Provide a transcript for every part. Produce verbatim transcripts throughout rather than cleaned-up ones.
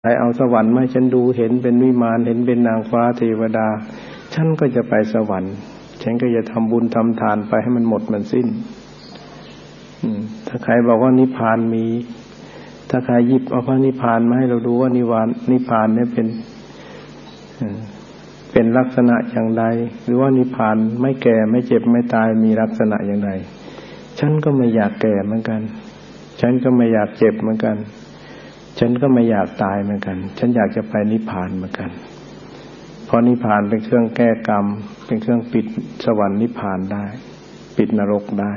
ใครเอาสวรรค์มาให้ฉันดูเห็นเป็นวิมานเห็นเป็นนางฟ้าเทวดาฉันก็จะไปสวรรค์ฉันก็จะทำบุญทำทานไปให้มันหมดมันสิ้นถ้าใครบอกว่านิพพานมีถ้าใครหยิบเอาพระนิพพานมาให้เราดูว่านิวานนิพพานเนี่ยเป็นเป็นลักษณะอย่างใดหรือว่านิพพานไม่แก่ไม่เจ็บไม่ตายมีลักษณะอย่างไรฉันก็ไม่อยากแก่เหมือนกันฉันก็ไม่อยากเจ็บเหมือนกันฉันก็ไม่อยากตายเหมือนกันฉันอยากจะไปนิพพานเหมือนกันเพราะนิพพานเป็นเครื่องแก้กรรมเป็นเครื่องปิดสวรรค์นิพพานได้ปิดนรกได้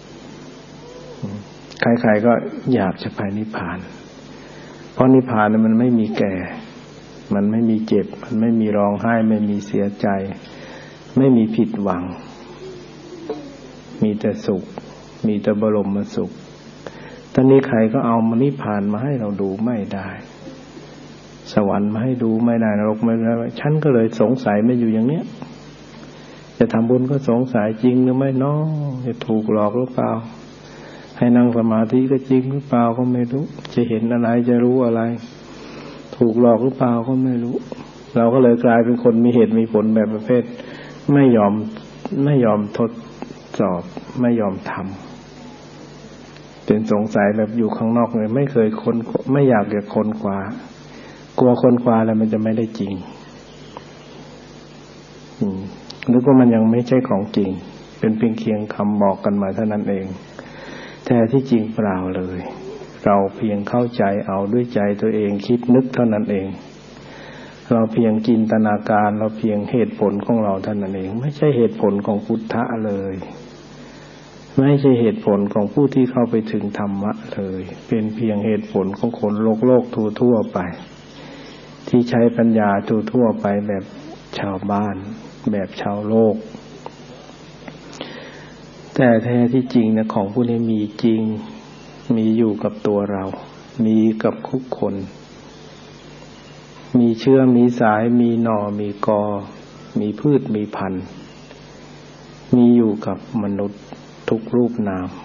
ใครๆก็อยากจะไปนิพพานเพราะนิพพานมันไม่มีแก่มันไม่มีเจ็บมันไม่มีร้องไห้ไม่มีเสียใจไม่มีผิดหวังมีแต่สุขมีแต่บรมสุขตอนนี้ใครก็เอามานิพพานมาให้เราดูไม่ได้สวรรค์มาให้ดูไม่ได้นรกไม่ได้ฉันก็เลยสงสัยไม่อยู่อย่างเนี้ยจะทำบุญก็สงสัยจริงหรือไม่น้อจะถูกหลอกหรือเปล่าให้นั่งสมาธิก็จริงหรือเปล่าก็ไม่รู้จะเห็นอะไรจะรู้อะไรถูกหลอกหรือเปล่าก็ไม่รู้เราก็เลยกลายเป็นคนมีเหตุมีผลแบบประเภทไม่ยอมไม่ยอมทดสอบไม่ยอมทำเป็นสงสัยแบบอยู่ข้างนอกเลยไม่เคยค้นไม่อยากจะค้นคว้ากลัวค้นคว้าแล้วมันจะไม่ได้จริงหรือว่ามันยังไม่ใช่ของจริงเป็นเพียงเคียงคำบอกกันมาเท่านั้นเองแต่ที่จริงเปล่าเลยเราเพียงเข้าใจเอาด้วยใจตัวเองคิดนึกเท่านั้นเองเราเพียงจินตนาการเราเพียงเหตุผลของเราเท่านั้นเองไม่ใช่เหตุผลของพุทธะเลยไม่ใช่เหตุผลของผู้ที่เข้าไปถึงธรรมะเลยเป็นเพียงเหตุผลของคนโลกโลกทั่วๆไปที่ใช้ปัญญาทั่วๆไปแบบชาวบ้านแบบชาวโลกแต่แท้ที่จริงนะของพวกนี้มีจริงมีอยู่กับตัวเรามีกับทุกคนมีเชื้อมีสายมีหน่อมีกอมีพืชมีพันธุ์มีอยู่กับมนุษย์ทุกรูปนาม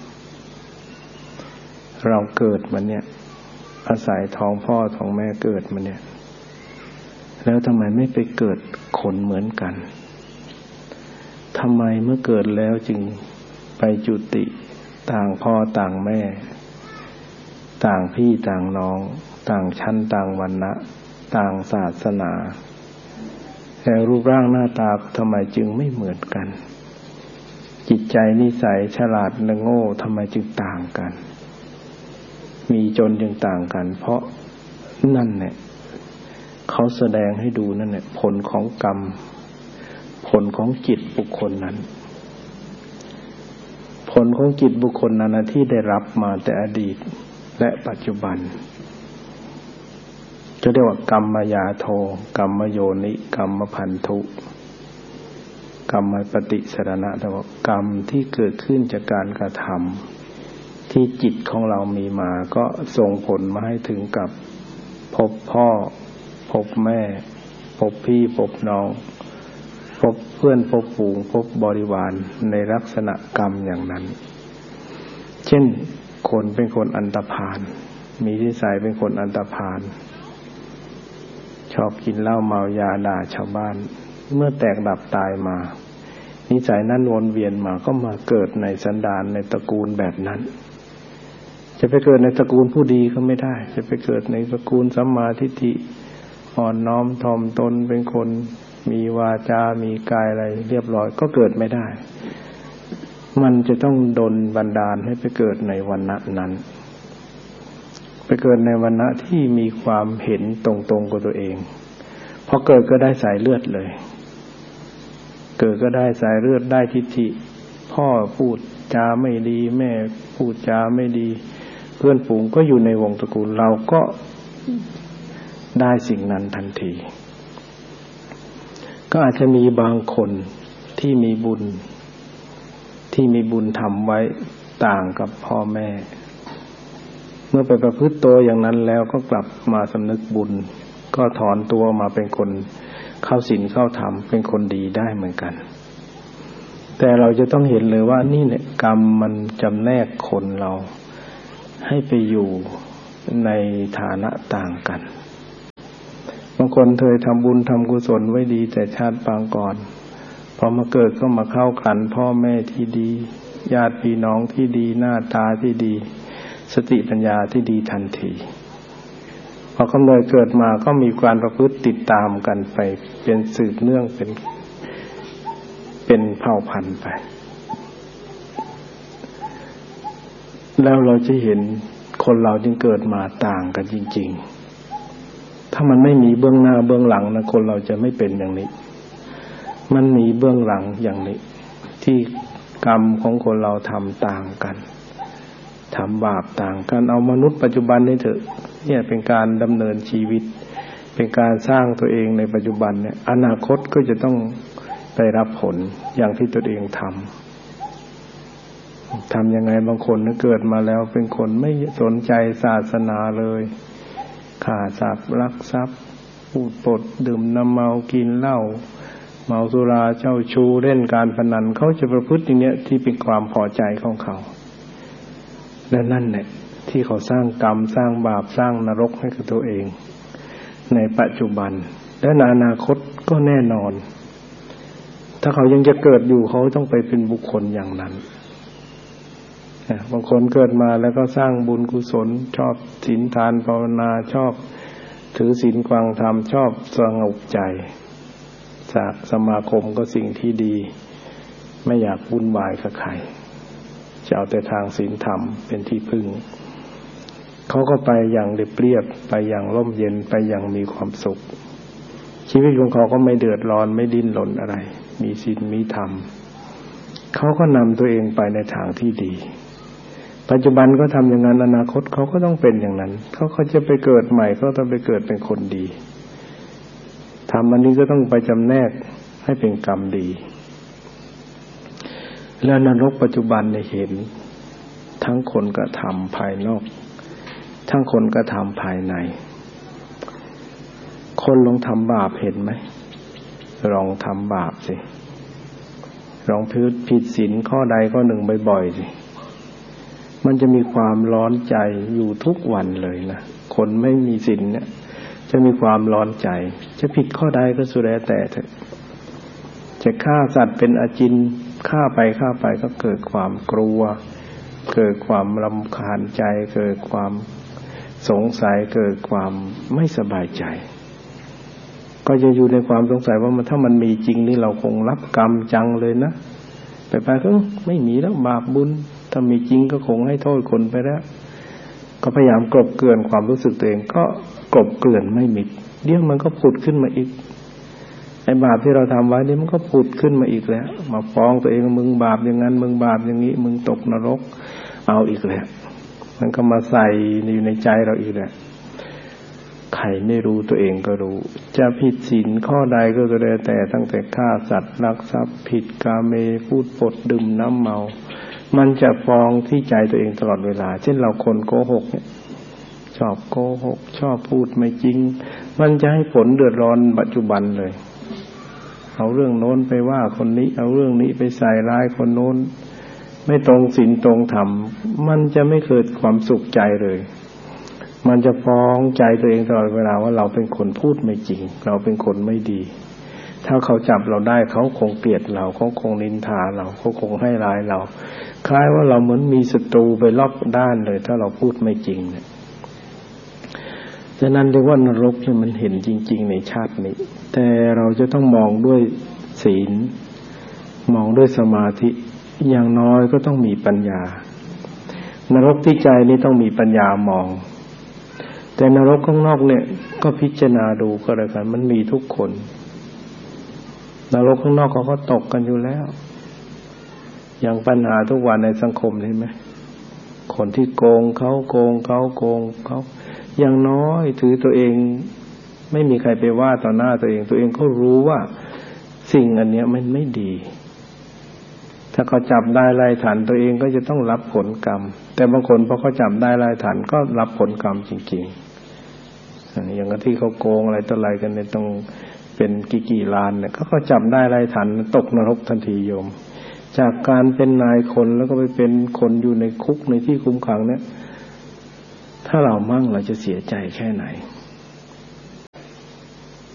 เราเกิดมาเนี่ยอาศัยท้องพ่อท้องแม่เกิดมาเนี่ยแล้วทำไมไม่ไปเกิดคนเหมือนกันทำไมเมื่อเกิดแล้วจึงไปจุติต่างพ่อต่างแม่ต่างพี่ต่างน้องต่างชั้นต่างวรรณะต่างศาสนาแต่รูปร่างหน้าตาทำไมจึงไม่เหมือนกันจิตใจนิสัยฉลาดและโง่ทำไมจึงต่างกันมีจนจึงต่างกันเพราะนั่นเนี่ยเขาแสดงให้ดูนั่นแหละผลของกรรมผลของจิตบุคคลนั้นผลของจิตบุคคลนั้นที่ได้รับมาแต่อดีตและปัจจุบันจะเรียกว่ากรรมยาโทกรรมโยนิกรรมพันธุกรรมปฏิสรณะแต่ว่ากรรมที่เกิดขึ้นจากการกระทำที่จิตของเรามีมาก็ส่งผลมาให้ถึงกับพบพ่อพบแม่พบพี่พบน้องพบเพื่อนพบฝูงพบบริวารในลักษณะกรรมอย่างนั้นเช่นคนเป็นคนอันธพาลมีนิสัยเป็นคนอันธพาลชอบกินเหล้าเมายาด่าชาวบ้านเมื่อแตกดับตายมานิสัยนั้นวนเวียนมาก็มาเกิดในสันดานในตระกูลแบบนั้นจะไปเกิดในตระกูลผู้ดีก็ไม่ได้จะไปเกิดในตระกูลสัมมาทิฏฐิอ่อนน้อมถ่อมตนเป็นคนมีวาจามีกายอะไรเรียบร้อยก็เกิดไม่ได้มันจะต้องดลบันดาลให้ไปเกิดในวรรณะนั้นไปเกิดในวรรณะที่มีความเห็นตรงๆกับตัวเองพอเกิดก็ได้สายเลือดเลยเกิดก็ได้สายเลือดได้ทิฏฐิพ่อพูดจาไม่ดีแม่พูดจาไม่ดีเพื่อนฝูงก็อยู่ในวงตระกูลเราก็ได้สิ่งนั้นทันทีก็อาจจะมีบางคนที่มีบุญที่มีบุญทำไว้ต่างกับพ่อแม่เมื่อไปประพฤติตัวอย่างนั้นแล้วก็กลับมาสำนึกบุญก็ถอนตัวมาเป็นคนเข้าศีลเข้าธรรมเป็นคนดีได้เหมือนกันแต่เราจะต้องเห็นเลยว่านี่เนี่ยกรรมมันจำแนกคนเราให้ไปอยู่ในฐานะต่างกันางคนเคยทำบุญทำกุศลไว้ดีแต่ชาติปางก่อนพอมาเกิดก็มาเข้าขันพ่อแม่ที่ดีญาติพี่น้องที่ดีหน้าตาที่ดีสติปัญญาที่ดีทันทีพอกำเนิดเกิดมาก็มีการประพฤติติดตามกันไปเป็นสืบเนื่องเป็นเป็นเผ่าพันธุ์ไปแล้วเราจะเห็นคนเราจึงเกิดมาต่างกันจริงๆถ้ามันไม่มีเบื้องหน้าเบื้องหลังนะคนเราจะไม่เป็นอย่างนี้มันมีเบื้องหลังอย่างนี้ที่กรรมของคนเราทำต่างกันทำบาปต่างกันเอามนุษย์ปัจจุบันนี่เถอะเนี่ยเป็นการดำเนินชีวิตเป็นการสร้างตัวเองในปัจจุบันเนี่ยอนาคตก็จะต้องได้รับผลอย่างที่ตัวเองทำทำยังไงบางคนนะเกิดมาแล้วเป็นคนไม่สนใจศาสนาเลยฆ่าสัตว์ลักทรัพย์พูดปดดื่มน้ำเมากินเหล้าเมาสุราเจ้าชู้เล่นการพนันเขาจะประพฤติอย่างเนี้ยที่เป็นความพอใจของเขาและนั่นแหละที่เขาสร้างกรรมสร้างบาปสร้างนรกให้กับตัวเองในปัจจุบันและในอนาคตก็แน่นอนถ้าเขายังจะเกิดอยู่เขาต้องไปเป็นบุคคลอย่างนั้นบางคนเกิดมาแล้วก็สร้างบุญกุศลชอบศีลทานภาวนาชอบถือศีลฟังธรรมชอบสงบใจจากสมาคมก็สิ่งที่ดีไม่อยากวุ่นวายกับใครจะเอาแต่ทางศีลธรรมเป็นที่พึ่งเขาก็ไปอย่างเรียบๆไปอย่างร่มเย็นไปอย่างมีความสุขชีวิตของเขาก็ไม่เดือดร้อนไม่ดิ้นรนอะไรมีศีลมีธรรมเขาก็นำตัวเองไปในทางที่ดีปัจจุบันก็ทำอย่างนั้นอนาคตเขาก็ต้องเป็นอย่างนั้นเขาเขาจะไปเกิดใหม่ก็ต้องไปเกิดเป็นคนดีทำอันนี้ก็ต้องไปจำแนกให้เป็นกรรมดีแล้วนรกปัจจุบันเนี่ยเห็นทั้งคนกระทำภายนอกทั้งคนกระทำภายในคนลองทำบาปเห็นไหมลองทำบาปสิลองผิดผิดศีลข้อใดข้อหนึ่งบ่อยๆสิมันจะมีความร้อนใจอยู่ทุกวันเลยนะคนไม่มีศีลเนี่ยจะมีความร้อนใจจะผิดข้อใดก็สุดแล้วแต่เถอะจะฆ่าสัตว์เป็นอาจินฆ่าไปฆ่าไปก็เกิดความกลัวเกิดความรำคาญใจเกิดความสงสัยเกิดความไม่สบายใจก็จะอยู่ในความสงสัยว่ามันถ้ามันมีจริงนี่เราคงรับกรรมจังเลยนะไปไปก็ไม่มีแล้วบาปบุญถ้ามีจริงก็คงให้โทษคนไปแล้วก็พยายามกลบเกลื่อนความรู้สึกตัวเองก็กลบเกลื่อนไม่มิดเดี๋ยวมันก็ผุดขึ้นมาอีกไอ้บาปที่เราทำไว้นี่มันก็ผุดขึ้นมาอีกแล้วมาฟ้องตัวเองมึงบาปอย่างนั้นมึงบาปอย่างนี้มึงตกนรกเอาอีกแล้วมันก็มาใส่อยู่ในใจเราอีกแล้วใครไม่รู้ตัวเองก็รู้จะผิดศีลข้อใดก็แล้วแต่ตั้งแต่ฆ่าสัตว์ลักทรัพย์ผิดกาเมพูดปดดื่มน้ำเมามันจะฟ้องที่ใจตัวเองตลอดเวลาเช่นเราคนโกหกเนี่ยชอบโกหกชอบพูดไม่จริงมันจะให้ผลเดือดร้อนปัจจุบันเลยเอาเรื่องโน้นไปว่าคนนี้เอาเรื่องนี้ไปใส่ร้ายคนโน้นไม่ตรงศีลตรงธรรมมันจะไม่เกิดความสุขใจเลยมันจะฟ้องใจตัวเองตลอดเวลาว่าเราเป็นคนพูดไม่จริงเราเป็นคนไม่ดีถ้าเขาจับเราได้เขาคงเกลียดเราเขาคงนินทาเราเขาคงให้ร้ายเราคล้ายว่าเราเหมือนมีศัตรูไปรอบด้านเลยถ้าเราพูดไม่จริงเนี่ยฉะนั้นเรียกว่านรกเนี่ยมันเห็นจริงๆในชาตินี้แต่เราจะต้องมองด้วยศีลมองด้วยสมาธิอย่างน้อยก็ต้องมีปัญญานรกที่ใจนี่ต้องมีปัญญามองแต่นรกข้างนอกเนี่ยก็พิจารณาดูก็แล้วกันมันมีทุกคนนรกข้างนอกเขาก็ตกกันอยู่แล้วอย่างปัญหาทุกวันในสังคมเห็นไหมคนที่โกงเขาโกงเขาโกงเขาอย่างน้อยถือตัวเองไม่มีใครไปว่าต่อหน้าตัวเองตัวเองก็รู้ว่าสิ่งอันเนี้ยมันไม่ดีถ้าเขาจับได้ลายฐานตัวเองก็จะต้องรับผลกรรมแต่บางคนพอเขาจับได้ลายฐานก็รับผลกรรมจริงๆอย่างที่เขาโกงอะไรต่ออะไรกันเนี่ยต้องเป็นกี่กี่ล้านเนี่ยเขาก็จับได้ลายฐานตกนรกทันทีโยมจากการเป็นนายคนแล้วก็ไปเป็นคนอยู่ในคุกในที่คุมขังเนี่ยถ้าเรามั่งเราจะเสียใจแค่ไหน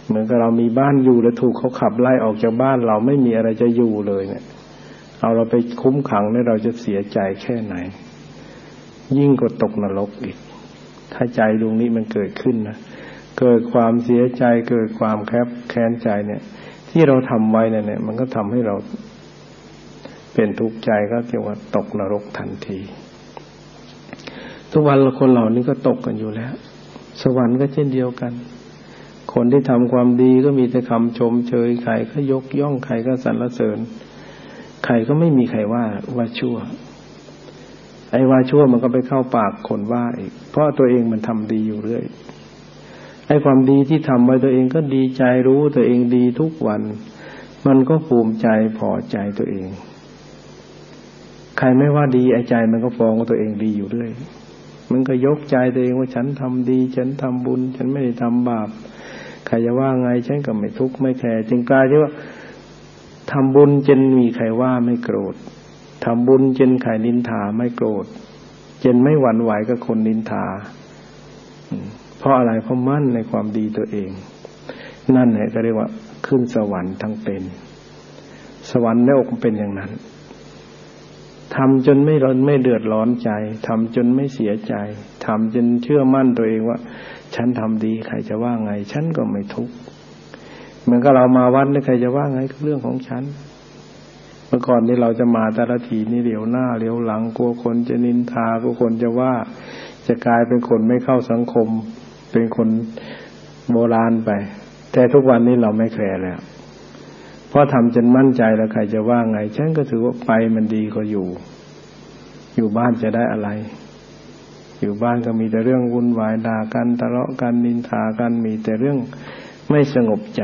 เหมือนกับเรามีบ้านอยู่แล้วถูกเขาขับไล่ออกจากบ้านเราไม่มีอะไรจะอยู่เลยเนี่ยเอาเราไปคุ้มขังเนี่ยเราจะเสียใจแค่ไหนยิ่งกว่าตกนรกอีกถ้าใจดวงนี้มันเกิดขึ้นนะเกิดความเสียใจเกิดความแคบแค้นใจเนี่ยที่เราทำไว้เนี่ยมันก็ทำให้เราเป็นทุกข์ใจก็เรียกว่าตกนรกทันทีทุกวันเราคนเหล่านี้ก็ตกกันอยู่แล้วสวรรค์ก็เช่นเดียวกันคนที่ทำความดีก็มีแต่คำชมเชยใครก็ยกย่องใครก็สรรเสริญใครก็ไม่มีใครว่าว่าชั่วไอ้ว่าชั่วมันก็ไปเข้าปากคนว่าอีกเพราะตัวเองมันทำดีอยู่เรื่อยไอ้ความดีที่ทำไว้ตัวเองก็ดีใจรู้ตัวเองดีทุกวันมันก็ภูมิใจพอใจตัวเองใครไม่ว่าดีไอ้ใจมันก็ฟ้องว่าตัวเองดีอยู่เรื่อยมันก็ยกใจตัวเองว่าฉันทำดีฉันทำบุญฉันไม่ได้ทำบาปใครจะว่าไงฉันก็ไม่ทุกข์ไม่แคร์จึงกลายเป็นว่าทำบุญจนมีใครว่าไม่โกรธทำบุญจนใครนินทาไม่โกรธจนไม่หวั่นไหวกับคนนินทาเพราะอะไรเพราะมั่นในความดีตัวเองนั่นแหละก็เรียกว่าขึ้นสวรรค์ทั้งเป็นสวรรค์ในอกเป็นอย่างนั้นทำจนไม่ร้อนไม่เดือดร้อนใจทำจนไม่เสียใจทำจนเชื่อมั่นตัวเองว่าฉันทำดีใครจะว่าไงฉันก็ไม่ทุกข์เหมือนกับเรามาวัดนี่ใครจะว่าไงก็เรื่องของฉันเมื่อก่อนนี่เราจะมาแต่ละทีนี่เดี๋ยวหน้าเดี๋ยวหลังกลัวคนจะนินทากลัวคนจะว่าจะกลายเป็นคนไม่เข้าสังคมเป็นคนโบราณไปแต่ทุกวันนี้เราไม่แคร์แล้วเพราะทำจนมั่นใจแล้วใครจะว่าไงฉันก็ถือว่าไปมันดีกว่าอยู่อยู่บ้านจะได้อะไรอยู่บ้านก็มีแต่เรื่องวุ่นวายด่ากันทะเลาะกันนินทากันมีแต่เรื่องไม่สงบใจ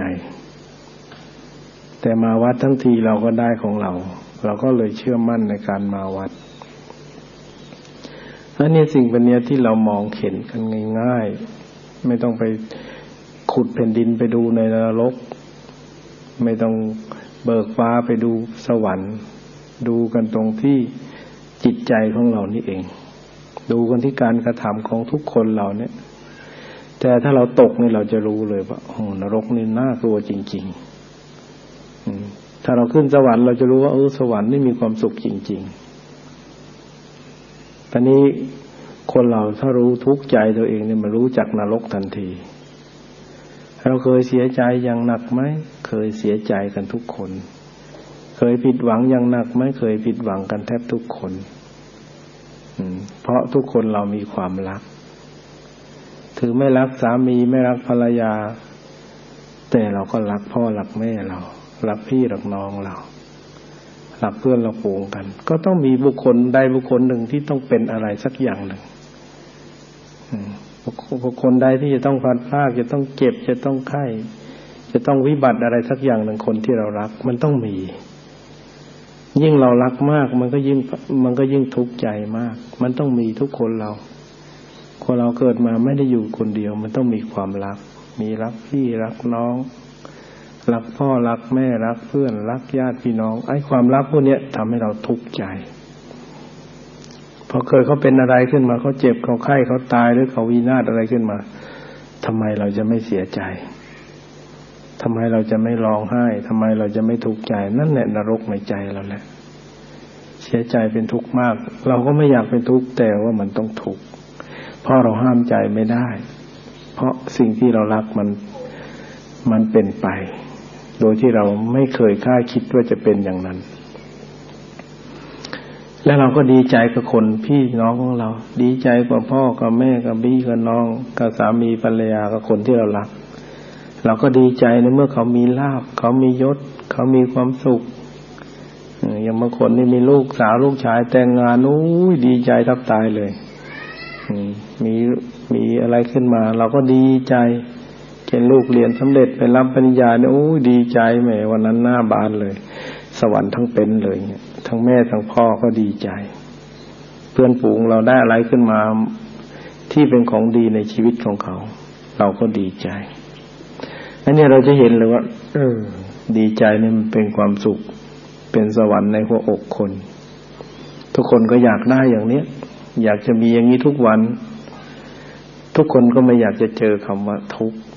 แต่มาวัดทั้งทีเราก็ได้ของเราเราก็เลยเชื่อมั่นในการมาวัดอันนี้สิ่งเป็นเนี้ยที่เรามองเห็นกันง่ายๆไม่ต้องไปขุดแผ่นดินไปดูในนรกไม่ต้องเบิกฟ้าไปดูสวรรค์ดูกันตรงที่จิตใจของเรานี่เองดูกันที่การกระทำของทุกคนเราเนี่ยแต่ถ้าเราตกนี่เราจะรู้เลยว่าโอ้นรกนี่น่ากลัวจริงๆถ้าเราขึ้นสวรรค์เราจะรู้ว่าเออสวรรค์นี่มีความสุขจริงๆตอนนี้คนเราถ้ารู้ทุกข์ใจตัวเองเนี่ยมันรู้จักนรกทันทีเราเคยเสียใจอย่างหนักไหมเคยเสียใจกันทุกคนเคยผิดหวังอย่างหนักไหมเคยผิดหวังกันแทบทุกคนเพราะทุกคนเรามีความรักถือไม่รักสามีไม่รักภรรยาแต่เราก็รักพ่อรักแม่เรารักพี่รักน้องเรารักเพื่อนเราฝูงกันก็ต้องมีบุคคลใดบุคคลหนึ่งที่ต้องเป็นอะไรสักอย่างหนึ่งบุคคลใดที่จะต้องพลัดพรากจะต้องเจ็บจะต้องไข้จะต้องวิบัติอะไรสักอย่างหนึ่งคนที่เรารักมันต้องมียิ่งเรารักมากมันก็ยิ่งมันก็ยิ่งทุกข์ใจมากมันต้องมีทุกคนเราคนเราเกิดมาไม่ได้อยู่คนเดียวมันต้องมีความรักมีรักพี่รักน้องรักพ่อรักแม่รักเพื่อนรักญาติพี่น้องไอ้ความรักพวกนี้ทำให้เราทุกข์ใจพอเกิดเขาเป็นอะไรขึ้นมาเขาเจ็บเขาไข้เขาตายหรือเขาวินาศอะไรขึ้นมาทำไมเราจะไม่เสียใจทำไมเราจะไม่ร้องไห้ทำไมเราจะไม่ทุกข์ใจนั่นแหละนรกในใจเราแหละเสียใจเป็นทุกข์มากเราก็ไม่อยากเป็นทุกข์แต่ว่ามันต้องทุกข์เพราะเราห้ามใจไม่ได้เพราะสิ่งที่เรารักมันมันเป็นไปโดยที่เราไม่เคยคาดคิดว่าจะเป็นอย่างนั้นและเราก็ดีใจกับคนพี่น้องของเราดีใจกับพ่อกับแม่กับพี่กับน้องกับสามีภรรยากับคนที่เรารักเราก็ดีใจในเมื่อเขามีลาภเขามียศเขามีความสุขอย่างบางคนนี่มีลูกสาวลูกชายแต่งงานนู้ยดีใจแทบตายเลยมีมีอะไรขึ้นมาเราก็ดีใจเช่นลูกเรียนสำเร็จไปรับปริญญาเนี่ยโอ้ยดีใจแหมวันนั้นหน้าบานเลยสวรรค์ทั้งเป็นเลยทั้งแม่ทั้งพ่อก็ดีใจเพื่อนฝูงเราได้อะไรขึ้นมาที่เป็นของดีในชีวิตของเขาเราก็ดีใจอันนี้เราจะเห็นเลยว่าเออดีใจนี่มันเป็นความสุขเป็นสวรรค์ในหัวอกคนทุกคนก็อยากได้อย่างนี้อยากจะมีอย่างนี้ทุกวันทุกคนก็ไม่อยากจะเจอคำว่าทุกข์